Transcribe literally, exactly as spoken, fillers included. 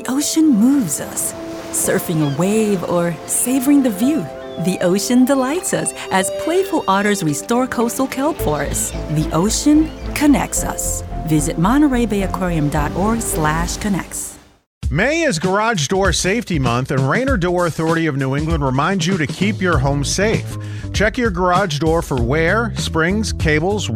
The ocean moves us. Surfing a wave or savoring the view, the ocean delights us as playful otters restore coastal kelp forests. The ocean connects us. Visit Monterey Bay Aquarium dot org slash connects. May is Garage Door Safety Month, and Rainer Door Authority of New England reminds you to keep your home safe. Check your garage door for wear, springs, cables,